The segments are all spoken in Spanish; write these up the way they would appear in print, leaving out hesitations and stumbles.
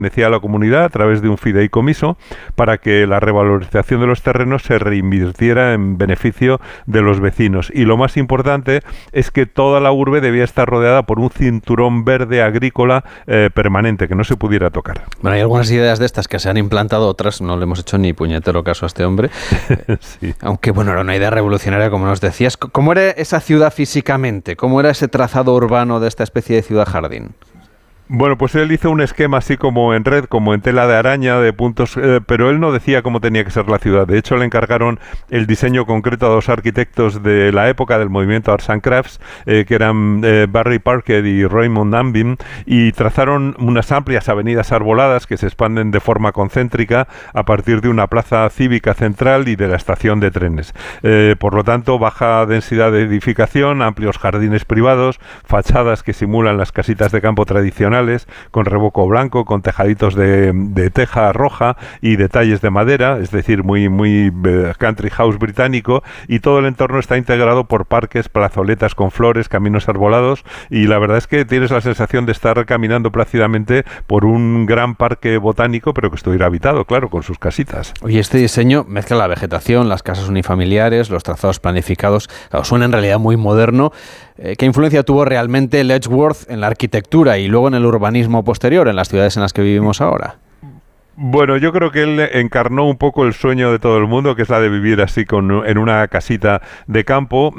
decía a la comunidad a través de un fideicomiso para que la revalorización de los terrenos se reinvirtiera en beneficio de los vecinos. Y lo más importante es que toda la urbe debía estar rodeada por un cinturón verde agrícola permanente, que no se pudiera tocar. Bueno, hay algunas ideas de estas que se han implantado, otras no le hemos hecho ni puñetero caso a este hombre. Sí. Aunque, bueno, era una idea revolucionaria, como nos decías. ¿Cómo era esa ciudad físicamente? ¿Cómo era ese trazado urbano de esta especie de ciudad-jardín? Bueno, pues él hizo un esquema así como en red, como en tela de araña, de puntos, pero él no decía cómo tenía que ser la ciudad. De hecho, le encargaron el diseño concreto a dos arquitectos de la época del movimiento Arts and Crafts, que eran Barry Parker y Raymond Anbin, y trazaron unas amplias avenidas arboladas que se expanden de forma concéntrica a partir de una plaza cívica central y de la estación de trenes. Por lo tanto, baja densidad de edificación, amplios jardines privados, fachadas que simulan las casitas de campo tradicionales, con revoco blanco, con tejaditos de teja roja y detalles de madera, es decir, muy country house británico, y todo el entorno está integrado por parques, plazoletas con flores, caminos arbolados, y la verdad es que tienes la sensación de estar caminando plácidamente por un gran parque botánico, pero que estuviera habitado, claro, con sus casitas. Oye, este diseño mezcla la vegetación, las casas unifamiliares, los trazados planificados, claro, suena en realidad muy moderno. ¿Qué influencia tuvo realmente Letchworth en la arquitectura y luego en el urbanismo posterior, en las ciudades en las que vivimos ahora? Bueno, yo creo que él encarnó un poco el sueño de todo el mundo, que es la de vivir así en una casita de campo,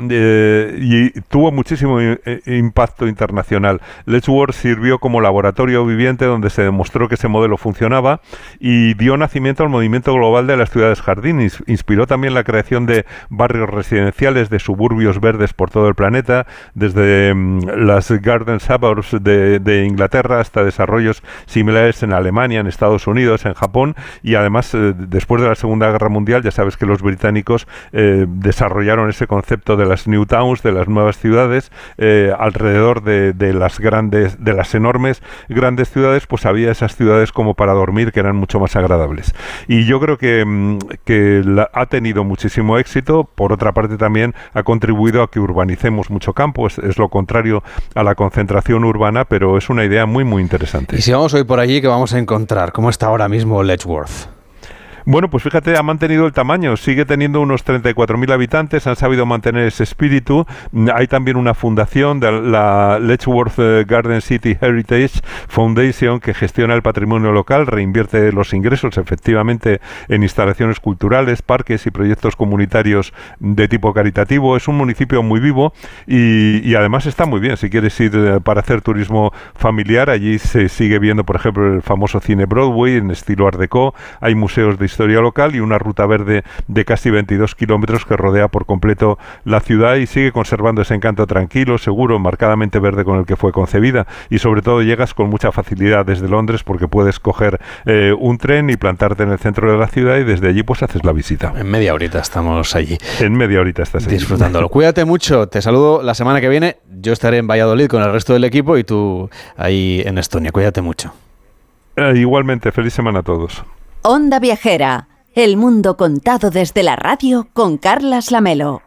y tuvo muchísimo impacto internacional. Letchworth sirvió como laboratorio viviente donde se demostró que ese modelo funcionaba y dio nacimiento al movimiento global de las ciudades jardín. Inspiró también la creación de barrios residenciales, de suburbios verdes por todo el planeta, desde las Garden Suburbs de Inglaterra hasta desarrollos similares en Alemania, en Estados Unidos, en Japón, y además después de la Segunda Guerra Mundial ya sabes que los británicos desarrollaron ese concepto de las New Towns, de las nuevas ciudades, alrededor de las enormes grandes ciudades, pues había esas ciudades como para dormir que eran mucho más agradables. Y yo creo que ha tenido muchísimo éxito. Por otra parte también ha contribuido a que urbanicemos mucho campo, es lo contrario a la concentración urbana, pero es una idea muy interesante. Y si vamos hoy por allí, ¿qué vamos a encontrar? ¿Cómo está ahora mismo Letchworth? Bueno, pues fíjate, ha mantenido el tamaño, sigue teniendo unos 34.000 habitantes, han sabido mantener ese espíritu. Hay también una fundación de la Letchworth Garden City Heritage Foundation que gestiona el patrimonio local, reinvierte los ingresos efectivamente en instalaciones culturales, parques y proyectos comunitarios de tipo caritativo. Es un municipio muy vivo y además está muy bien. Si quieres ir para hacer turismo familiar, allí se sigue viendo, por ejemplo, el famoso cine Broadway en estilo Art Deco, hay museos de historia local y una ruta verde de casi 22 kilómetros que rodea por completo la ciudad y sigue conservando ese encanto tranquilo, seguro, marcadamente verde con el que fue concebida, y sobre todo llegas con mucha facilidad desde Londres porque puedes coger un tren y plantarte en el centro de la ciudad y desde allí pues haces la visita. En media horita estamos allí. En media horita estás allí. Disfrutándolo. Cuídate mucho, te saludo la semana que viene, yo estaré en Valladolid con el resto del equipo y tú ahí en Estonia. Cuídate mucho. Igualmente, feliz semana a todos. Onda Viajera, el mundo contado desde la radio con Carlas Lamelo.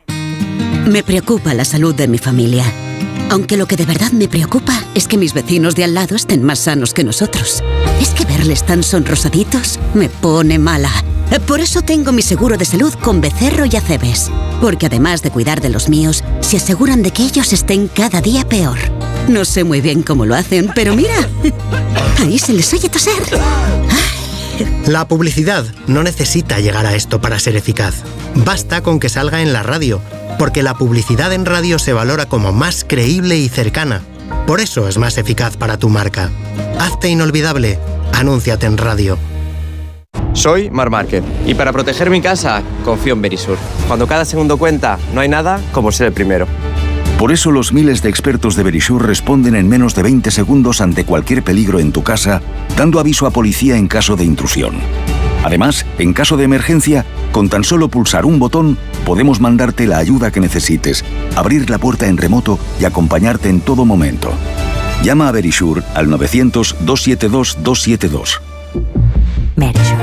Me preocupa la salud de mi familia. Aunque lo que de verdad me preocupa es que mis vecinos de al lado estén más sanos que nosotros. Es que verles tan sonrosaditos me pone mala. Por eso tengo mi seguro de salud con Becerro y Acebes. Porque además de cuidar de los míos, se aseguran de que ellos estén cada día peor. No sé muy bien cómo lo hacen, pero mira, ahí se les oye toser. La publicidad no necesita llegar a esto para ser eficaz. Basta con que salga en la radio, porque la publicidad en radio se valora como más creíble y cercana. Por eso es más eficaz para tu marca. Hazte inolvidable. Anúnciate en radio. Soy Marc Márquez y para proteger mi casa confío en Verisur. Cuando cada segundo cuenta, no hay nada como ser el primero. Por eso los miles de expertos de Verisur responden en menos de 20 segundos ante cualquier peligro en tu casa, dando aviso a policía en caso de intrusión. Además, en caso de emergencia, con tan solo pulsar un botón, podemos mandarte la ayuda que necesites, abrir la puerta en remoto y acompañarte en todo momento. Llama a Verisur al 900-272-272. Verisur.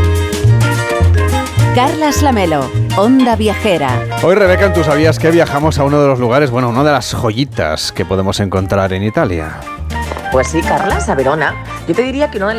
Carlas Lamelo, Onda Viajera. Hoy, Rebeca, ¿tú sabías que viajamos a uno de los lugares, bueno, una de las joyitas que podemos encontrar en Italia? Pues sí, Carlas, a Verona. Yo te diría que una de las